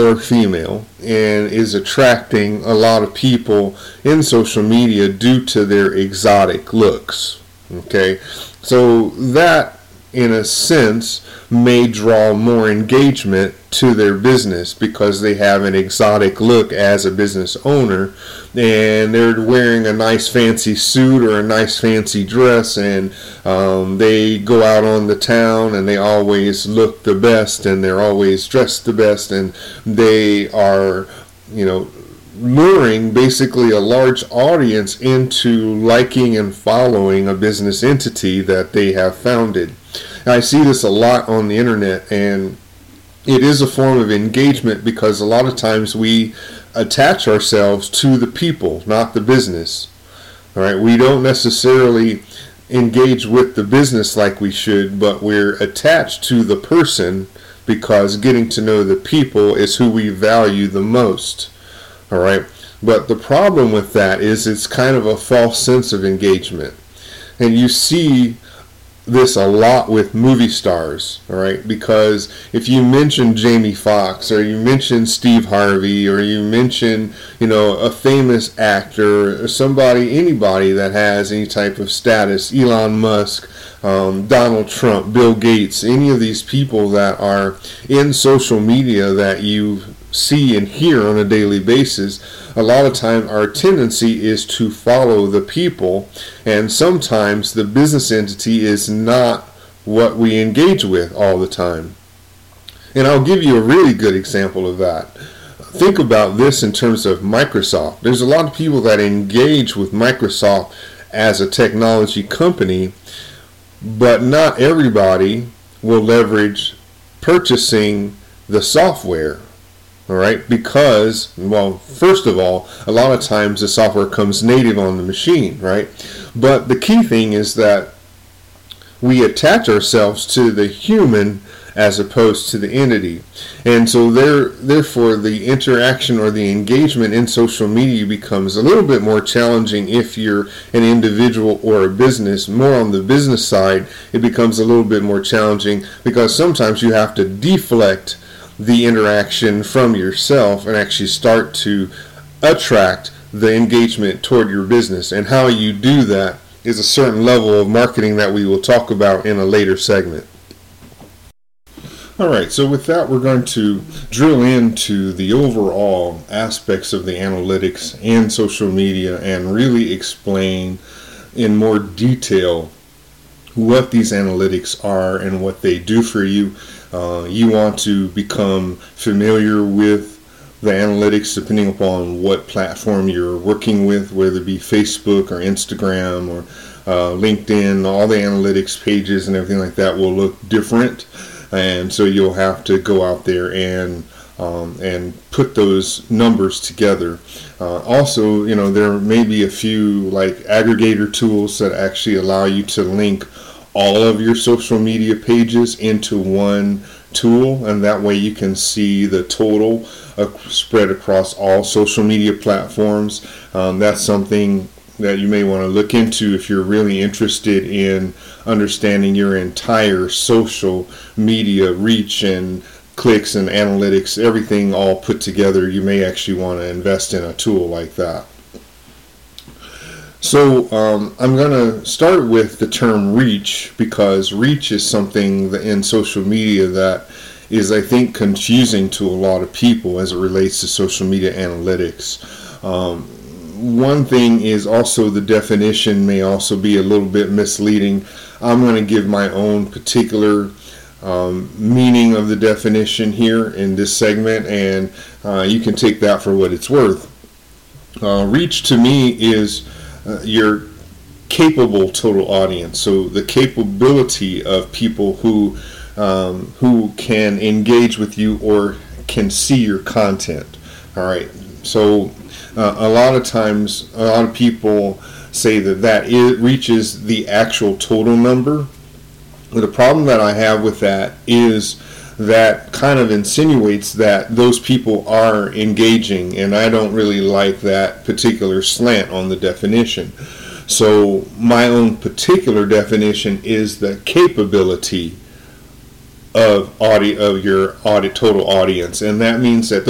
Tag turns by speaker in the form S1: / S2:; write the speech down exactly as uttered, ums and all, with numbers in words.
S1: or female and is attracting a lot of people in social media due to their exotic looks. Okay, so that in a sense may draw more engagement to their business because they have an exotic look as a business owner, and they're wearing a nice fancy suit or a nice fancy dress, and um, they go out on the town and they always look the best and they're always dressed the best, and they are, you know, luring basically a large audience into liking and following a business entity that they have founded. And I see this a lot on the internet, and it is a form of engagement because a lot of times we attach ourselves to the people, not the business. All right, we don't necessarily engage with the business like we should, but we're attached to the person because getting to know the people is who we value the most. All right, but the problem with that is it's kind of a false sense of engagement, and you see this a lot with movie stars, all right? Because if you mention Jamie Foxx, or you mention Steve Harvey, or you mention, you know, a famous actor, or somebody, anybody that has any type of status, Elon Musk, um, Donald Trump, Bill Gates, any of these people that are in social media that you see and hear on a daily basis, a lot of time our tendency is to follow the people, and sometimes the business entity is not what we engage with all the time. And I'll give you a really good example of that. Think about this in terms of Microsoft. There's a lot of people that engage with Microsoft as a technology company, but not everybody will leverage purchasing the software. All right, because, well, first of all, a lot of times the software comes native on the machine, right? But the key thing is that we attach ourselves to the human as opposed to the entity. And so there, therefore, the interaction or the engagement in social media becomes a little bit more challenging if you're an individual or a business. More on the business side, it becomes a little bit more challenging because sometimes you have to deflect the interaction from yourself and actually start to attract the engagement toward your business. And how you do that is a certain level of marketing that we will talk about in a later segment. Alright, so with that, we're going to drill into the overall aspects of the analytics and social media and really explain in more detail what these analytics are and what they do for you. Uh, you want to become familiar with the analytics depending upon what platform you're working with, whether it be Facebook or Instagram or uh, LinkedIn. All the analytics pages and everything like that will look different, and so you'll have to go out there and um, and put those numbers together. Uh, also, you know, there may be a few like aggregator tools that actually allow you to link all of your social media pages into one tool, and that way you can see the total uh, spread across all social media platforms. Um, that's something that you may want to look into if you're really interested in understanding your entire social media reach and clicks and analytics, everything all put together. You may actually want to invest in a tool like that. So um, I'm going to start with the term reach, because reach is something that in social media that is, I think, confusing to a lot of people as it relates to social media analytics. Um, one thing is also the definition may also be a little bit misleading. I'm going to give my own particular um, meaning of the definition here in this segment, and uh, you can take that for what it's worth. Uh, reach to me is Uh, your capable total audience, so the capability of people who um, who can engage with you or can see your content. All right, so uh, a lot of times a lot of people say that that is, reaches the actual total number, but the problem that I have with that is that kind of insinuates that those people are engaging, and I don't really like that particular slant on the definition. So my own particular definition is the capability of audi- of your audit total audience, and that means that